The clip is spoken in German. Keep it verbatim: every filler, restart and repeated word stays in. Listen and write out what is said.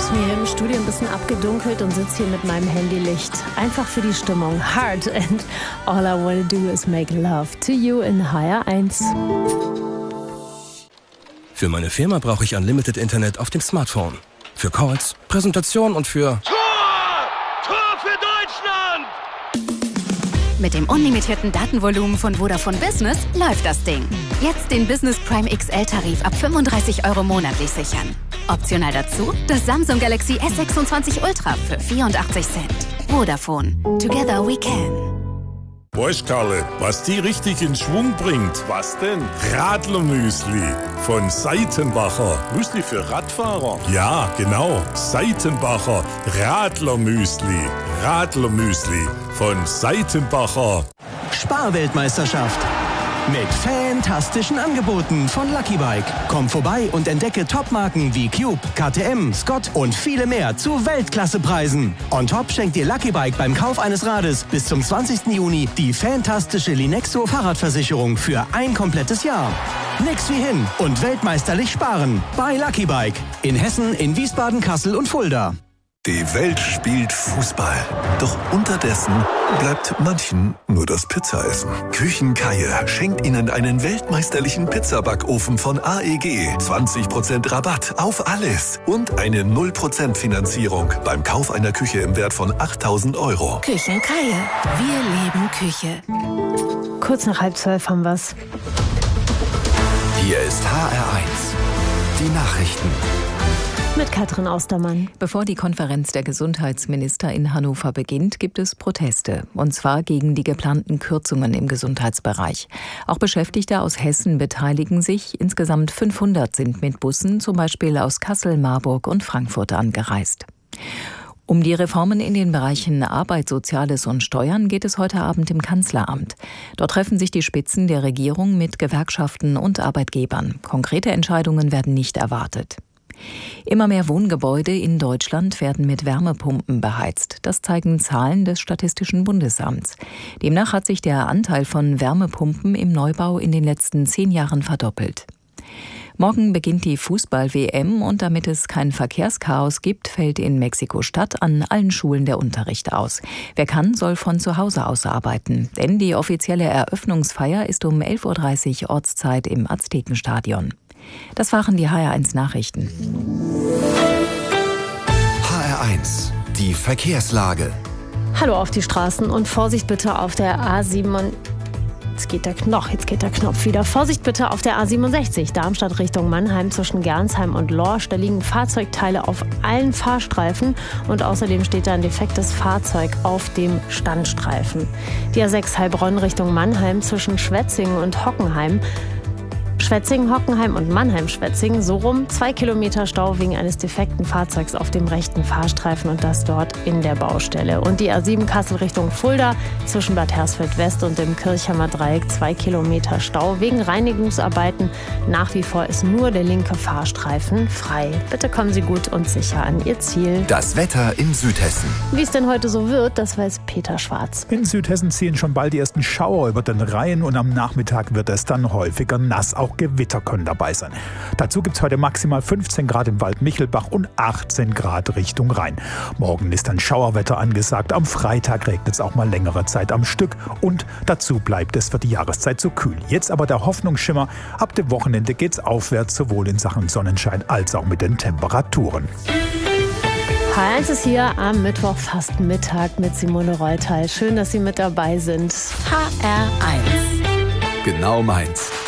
ist mir hier im Studio ein bisschen abgedunkelt und sitze hier mit meinem Handylicht. Einfach für die Stimmung. Hard and all I wanna do is make love to you in H R eins. Für meine Firma brauche ich Unlimited Internet auf dem Smartphone. Für Calls, Präsentationen und für... Tor! Tor für Deutschland! Mit dem unlimitierten Datenvolumen von Vodafone Business läuft das Ding. Jetzt den Business Prime X L-Tarif ab fünfunddreißig Euro monatlich sichern. Optional dazu das Samsung Galaxy S sechsundzwanzig Ultra für vierundachtzig Cent. Vodafone. Together we can. Weißt Karle, was die richtig in Schwung bringt? Was denn? Radlermüsli von Seitenbacher. Müsli für Radfahrer? Ja, genau. Seitenbacher Radlermüsli. Radlermüsli von Seitenbacher. Sparweltmeisterschaft. Mit fantastischen Angeboten von Lucky Bike. Komm vorbei und entdecke Topmarken wie Cube, K T M, Scott und viele mehr zu Weltklassepreisen. On top schenkt dir Lucky Bike beim Kauf eines Rades bis zum zwanzigsten Juni die fantastische Linexo Fahrradversicherung für ein komplettes Jahr. Nix wie hin und weltmeisterlich sparen bei Lucky Bike. In Hessen, in Wiesbaden, Kassel und Fulda. Die Welt spielt Fußball. Doch unterdessen bleibt manchen nur das Pizzaessen. Küchenkaie schenkt Ihnen einen weltmeisterlichen Pizzabackofen von A E G. zwanzig Prozent Rabatt auf alles. Und eine null Prozent Finanzierung beim Kauf einer Küche im Wert von achttausend Euro. Küchenkaie. Wir leben Küche. Kurz nach halb zwölf haben wir's. Hier ist H R eins. Die Nachrichten. Mit Katrin Austermann. Bevor die Konferenz der Gesundheitsminister in Hannover beginnt, gibt es Proteste. Und zwar gegen die geplanten Kürzungen im Gesundheitsbereich. Auch Beschäftigte aus Hessen beteiligen sich. Insgesamt fünfhundert sind mit Bussen, zum Beispiel aus Kassel, Marburg und Frankfurt, angereist. Um die Reformen in den Bereichen Arbeit, Soziales und Steuern geht es heute Abend im Kanzleramt. Dort treffen sich die Spitzen der Regierung mit Gewerkschaften und Arbeitgebern. Konkrete Entscheidungen werden nicht erwartet. Immer mehr Wohngebäude in Deutschland werden mit Wärmepumpen beheizt. Das zeigen Zahlen des Statistischen Bundesamts. Demnach hat sich der Anteil von Wärmepumpen im Neubau in den letzten zehn Jahren verdoppelt. Morgen beginnt die Fußball-W M und damit es kein Verkehrschaos gibt, fällt in Mexiko-Stadt an allen Schulen der Unterricht aus. Wer kann, soll von zu Hause aus arbeiten. Denn die offizielle Eröffnungsfeier ist um elf Uhr dreißig Ortszeit im Aztekenstadion. Das waren die H R eins Nachrichten. H R eins, die Verkehrslage. Hallo auf die Straßen und Vorsicht bitte auf der A sieben. Jetzt geht der Knopf, jetzt geht der Knopf wieder. Vorsicht bitte auf der A siebenundsechzig, Darmstadt Richtung Mannheim zwischen Gernsheim und Lorsch. Da liegen Fahrzeugteile auf allen Fahrstreifen und außerdem steht da ein defektes Fahrzeug auf dem Standstreifen. Die A sechs Heilbronn Richtung Mannheim zwischen Schwetzingen und Hockenheim. Schwetzingen, Hockenheim und Mannheim-Schwetzingen, so rum zwei Kilometer Stau wegen eines defekten Fahrzeugs auf dem rechten Fahrstreifen und das dort in der Baustelle. Und die A sieben Kassel Richtung Fulda zwischen Bad Hersfeld West und dem Kirchhammer Dreieck zwei Kilometer Stau wegen Reinigungsarbeiten. Nach wie vor ist nur der linke Fahrstreifen frei. Bitte kommen Sie gut und sicher an Ihr Ziel. Das Wetter in Südhessen. Wie es denn heute so wird, das weiß Peter Schwarz. In Südhessen ziehen schon bald die ersten Schauer über den Rhein und am Nachmittag wird es dann häufiger nass. Auch Gewitter können dabei sein. Dazu gibt es heute maximal fünfzehn Grad im Wald Michelbach und achtzehn Grad Richtung Rhein. Morgen ist dann Schauerwetter angesagt. Am Freitag regnet es auch mal längere Zeit am Stück. Und dazu bleibt es für die Jahreszeit so kühl. Jetzt aber der Hoffnungsschimmer. Ab dem Wochenende geht es aufwärts, sowohl in Sachen Sonnenschein als auch mit den Temperaturen. H R eins ist hier am Mittwoch fast Mittag mit Simone Reutal. Schön, dass Sie mit dabei sind. H R eins. Genau meins.